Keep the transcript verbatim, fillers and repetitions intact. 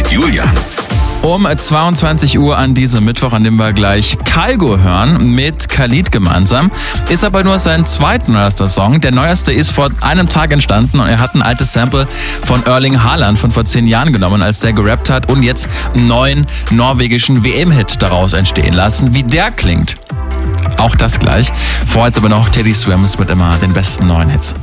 Julian. Um zweiundzwanzig Uhr an diesem Mittwoch, an dem wir gleich Kygo hören, mit Khalid gemeinsam. Ist aber nur sein zweitneuester Song. Der neueste ist vor einem Tag entstanden und er hat ein altes Sample von Erling Haaland von vor zehn Jahren genommen, als der gerappt hat und jetzt einen neuen norwegischen W M-Hit daraus entstehen lassen. Wie der klingt, auch das gleich. Vorher jetzt aber noch Teddy Swims mit immer den besten neuen Hits.